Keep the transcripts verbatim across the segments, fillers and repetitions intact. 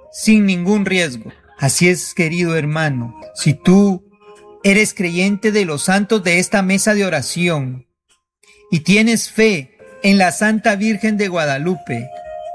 sin ningún riesgo. Así es, querido hermano, si tú eres creyente de los santos de esta mesa de oración y tienes fe en la Santa Virgen de Guadalupe,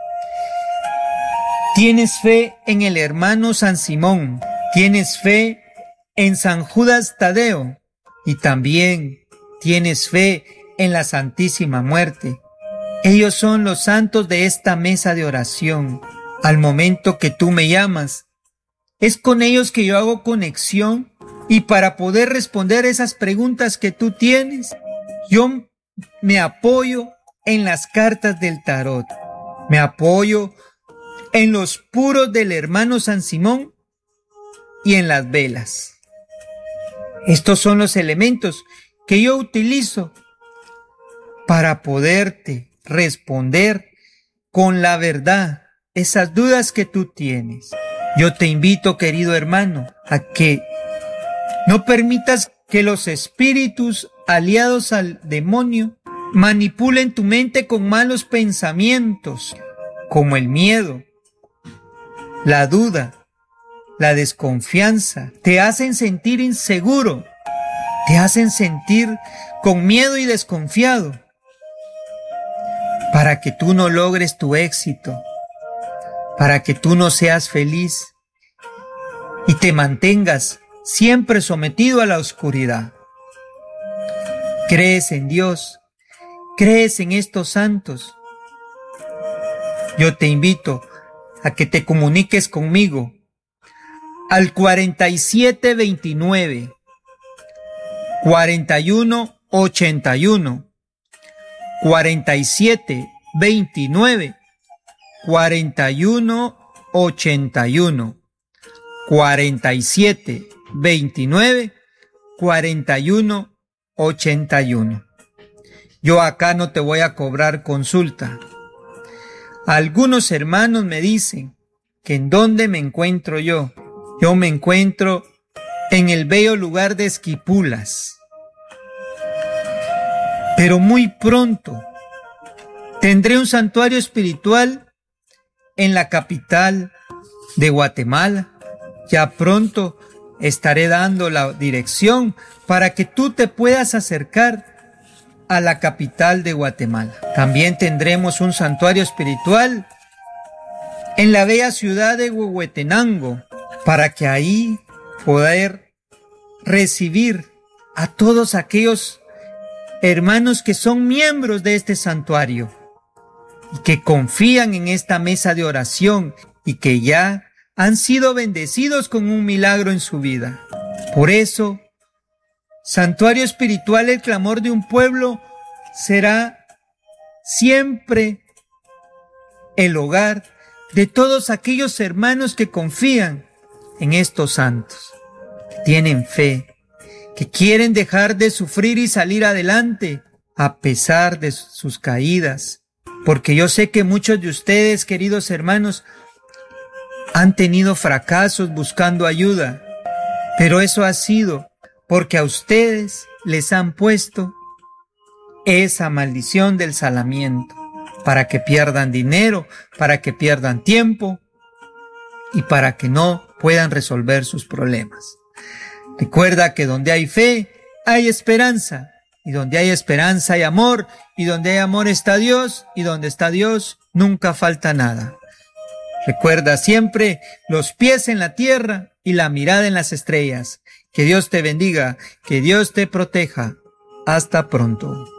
tienes fe en el hermano San Simón, tienes fe en San Judas Tadeo y también tienes fe en la Santísima Muerte. Ellos son los santos de esta mesa de oración. Al momento que tú me llamas, es con ellos que yo hago conexión, y para poder responder esas preguntas que tú tienes, yo me apoyo en las cartas del tarot, me apoyo en los puros del hermano San Simón y en las velas. Estos son los elementos que yo utilizo para poderte responder con la verdad esas dudas que tú tienes. Yo te invito, querido hermano, a que no permitas que los espíritus aliados al demonio manipulen tu mente con malos pensamientos, como el miedo, la duda, la desconfianza. Te hacen sentir inseguro, te hacen sentir con miedo y desconfiado, para que tú no logres tu éxito, para que tú no seas feliz y te mantengas siempre sometido a la oscuridad. ¿Crees en Dios? ¿Crees en estos santos? Yo te invito a que te comuniques conmigo al cuarenta y siete veintinueve, cuarenta y uno ochenta y uno, cuarenta y siete veintinueve, cuarenta y uno ochenta y uno, cuarenta y siete veintinueve, cuarenta y uno ochenta y uno. Yo acá no te voy a cobrar consulta. Algunos hermanos me dicen que en dónde me encuentro yo. Yo me encuentro en el bello lugar de Esquipulas. Pero muy pronto tendré un santuario espiritual en la capital de Guatemala. Ya pronto estaré dando la dirección para que tú te puedas acercar a la capital de Guatemala. También tendremos un santuario espiritual en la bella ciudad de Huehuetenango, para que ahí poder recibir a todos aquellos hermanos que son miembros de este santuario y que confían en esta mesa de oración y que ya han sido bendecidos con un milagro en su vida. Por eso, Santuario Espiritual El Clamor de un Pueblo será siempre el hogar de todos aquellos hermanos que confían en estos santos, que tienen fe, que quieren dejar de sufrir y salir adelante a pesar de sus caídas. Porque yo sé que muchos de ustedes, queridos hermanos, han tenido fracasos buscando ayuda, pero eso ha sido porque a ustedes les han puesto esa maldición del salamiento, para que pierdan dinero, para que pierdan tiempo y para que no puedan resolver sus problemas. Recuerda que donde hay fe, hay esperanza, y donde hay esperanza hay amor, y donde hay amor está Dios, y donde está Dios nunca falta nada. Recuerda siempre los pies en la tierra y la mirada en las estrellas. Que Dios te bendiga, que Dios te proteja. Hasta pronto.